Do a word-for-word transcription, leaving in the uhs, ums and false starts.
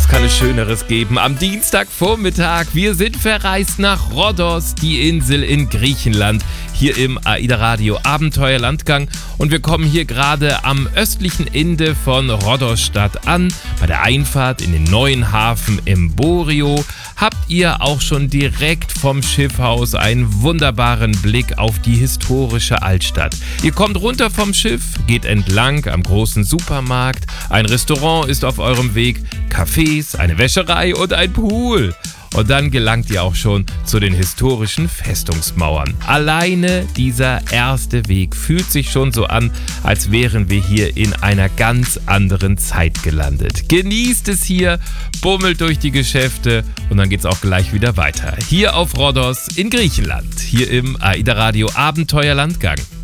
Was kann es Schöneres geben? Am Dienstagvormittag, wir sind verreist nach Rhodos, die Insel in Griechenland, hier im AIDA Radio Abenteuerlandgang. Und wir kommen hier gerade am östlichen Ende von Rhodosstadt an. Bei der Einfahrt in den neuen Hafen Emborio habt ihr auch schon direkt vom Schiffhaus einen wunderbaren Blick auf die historische Altstadt. Ihr kommt runter vom Schiff, geht entlang am großen Supermarkt. Ein Restaurant ist auf eurem Weg, Cafés, eine Wäscherei und ein Pool. Und dann gelangt ihr auch schon zu den historischen Festungsmauern. Alleine dieser erste Weg fühlt sich schon so an, als wären wir hier in einer ganz anderen Zeit gelandet. Genießt es hier, bummelt durch die Geschäfte und dann geht's auch gleich wieder weiter. Hier auf Rhodos in Griechenland, hier im AIDA Radio Abenteuerlandgang.